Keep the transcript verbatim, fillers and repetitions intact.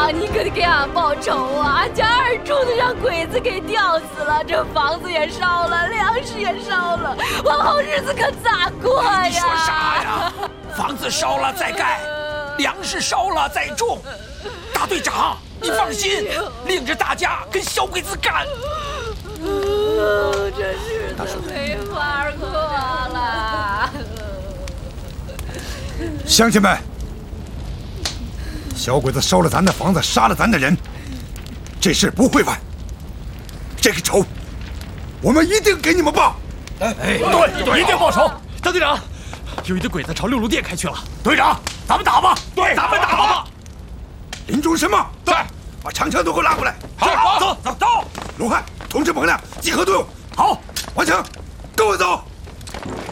啊，你可得给俺报仇啊！俺家二柱子让鬼子给吊死了，这房子也烧了，粮食也烧了，往后日子可咋过呀？ 你说啥呀？房子烧了再盖，粮食烧了再种。大队长，你放心，领着大家跟小鬼子干。 哦，这日子没法过了。 乡亲们，小鬼子烧了咱的房子，杀了咱的人，这事不会完。这个仇，我们一定给你们报。 哎，对对，一定报仇。大队长，有一堆鬼子朝六路店开去了。 队长，咱们打吧。 对， 咱们打吧。 林中什么？ 在， 把长枪都给我拉过来。 好，走走走。 龙汉，通知彭亮集合队伍。 好， 王强，跟我走。